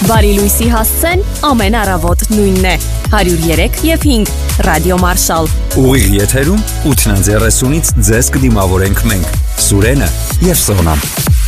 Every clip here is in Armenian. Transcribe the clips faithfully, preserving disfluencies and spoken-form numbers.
Բարի լույսի հասցեն ամեն առավոտ նույնն է հարյուր երեք և հինգ Ռադիո Մարշալ Ուղիղ եթերում ութն երեսունից ձեզ կդիմավորենք մենք Սուրենը և Սոնան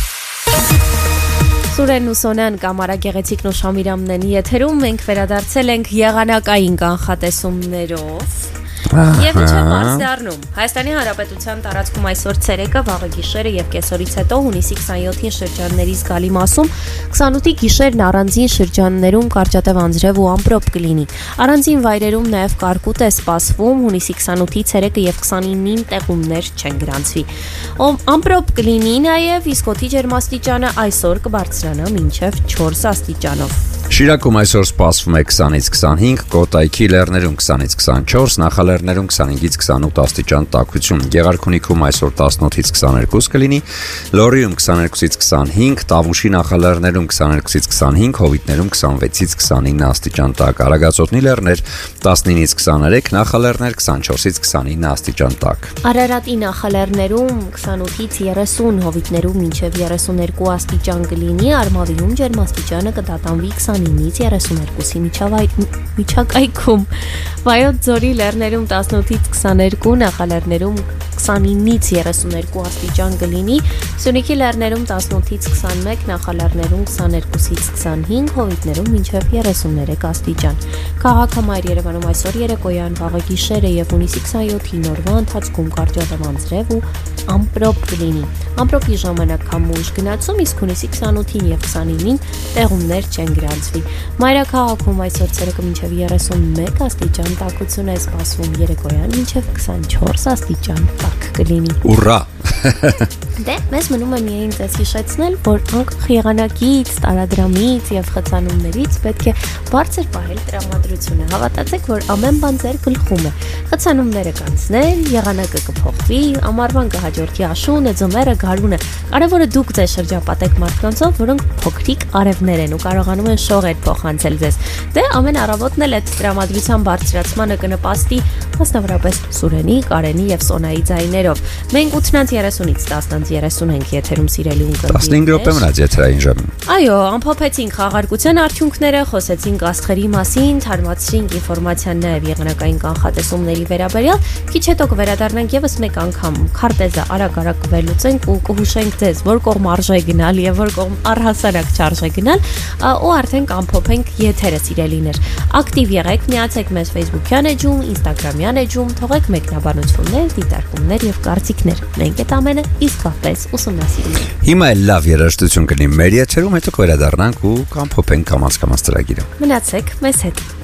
Սուրենն ու Սոնան կամարագեղեցիկն ու Շամիրամն են եթերում մենք վերադարձել ենք եղանակային կանխատեսումներով Եվ ինչ է բարձ դառնում Հայաստանի Հանրապետության տարածքում այսօր ցերեկը, վաղը գիշերը և կեսօրից հետո հունիսի քսանյոթին շրջանների զգալի մասում, քսանութի գիշերն առանձին շրջաններում կարճատև անձրև ու ամպրոպ կլինի։ Առանձին վայրերում նաև կարկուտ է սպասվում, հունիսի քսանութի ցերեկը և քսանինին տեղումներ չեն գրանցվի։ Ամպրոպ կլինի նաև, իսկ օդի ջերմաստիճանը այսօր կբարձրանա մինչև չորս աստիճանով։ Շիրակում այսօր սպասվում է քսանից քսանհինգ, Կոտայքի լեռներում քսանից քսանչորս, Նախալեռներում քսանհինգից քսանութ աստիճան տաքություն, Գեղարքունիքում այսօր տասնութից քսաներկու կլինի, Լոռիում քսաներկուից քսանհինգ, Տավուշի նախալեռներում քսաներկուից քսանհինգ, Հովիտներում քսանվեցից քսանինը աստիճան տաք, Արագածոտնի լեռներ տասնինից քսաներեք, Նախալեռներ քսանչորսից քսանինը աստիճան տաք։ Արարատի նախալեռներում քսանութից երեսուն, Հովիտներում մինչև երեսուներկու աստիճան կլինի, Արմավիրում ջերմաստիճանը կտատանվի քսանինից երեսուներկուսի միջակայքում, Վայոց ձորի լեռներում տասնութից քսաներկու, Նախալեռներում քսանինից երեսուներկու աստիճան կլինի, Սյունիքի լեռներում տասնութից քսանմեկ, Նախալեռներում քսաներկուսից քսանհինգ, Հովիտներում մինչև երեսուներեք աստիճան։ Քաղաքամայր Երևանում այսօր երեկոյան, վաղը գիշերը և հունիսի քսանյոթին օրվա ընթացքում կարճատև անձրև ու ամպրոպ կլինի։ Ամպրոպի ժամանակ քամուշ գնացում, իսկ հունիսի քսանութին և քսանինին տեղումներ չեն գրանցվի։ Մայրաքաղաքում այսօր ցերեկը մինչև երեսունմեկ աստիճան տաքություն է սպասվում, երեկոյան մինչև քսանչորս աստիճան տաք կլինի։ Ուռա։ Դե, մեզ մնում է միայն ձեզ հիշեցնել, որ անկախ եղանակից, տարադրամից և խցանումներից պետք է բարձր պահել տրամադրությունը։ Հավատացեք, որ ամեն բան ձեր գլխում է։ Խցանումները կանցնել, եղանակը կփոխվի, ամառվան կհաջորդի աշունը, ձմեռը, գարունը։ Կարևորը դուք ձեզ շրջապատեք մարդկանցով, որոնք փոքրիկ արևներ են ու կարողանում են շողեր փոխանցել ձեզ։ Դե, ամեն առավոտն էլ այդ տրամադրության բարձրացմանը կնպաստի, մասնավորապես Սուրենի, Կարենի և Սոնայի ձայներով։ Մենք ութն երեսունից տասն երեսուն ենք եթերում սիրելի ունկնդիրներ։ տասնհինգ րոպե մնաց եթերային ժամին։ Այո, ամփոփեցինք խաղարկության արդյունքները, խոսեցինք աստղերի մասին, թարմացրինք ինֆորմացիան նաև եղանակային կանխատեսումների վերաբերյալ։ Քիչ հետո կվերադառնանք եւս մեկ անգամ քարտեզը արագ-արագ կվելուծենք ու կհուշենք ձեզ, որ կողմ արժե գնալ եւ որ կողմ առհասարակ չարժե գնալ, ու արդեն կամփոփենք եթերը սիրելիներ։ Ակտիվ եղեք, միացեք մեզ Facebook-յան էջում, Instagram-յան էջում, թողեք մեկնաբանություններ, դիտարկումներ եւ կարծիքներ։ Մենք այդ ամենը իսկապես ուսումնասիրում ենք։ Հիմա էլ լավ երաժշտություն կլինի մեր եթերում, հետո կվերադառնանք ու կամփոփենք կամաց-կամաց ծրագիրը։ Մնացեք մեզ հետ։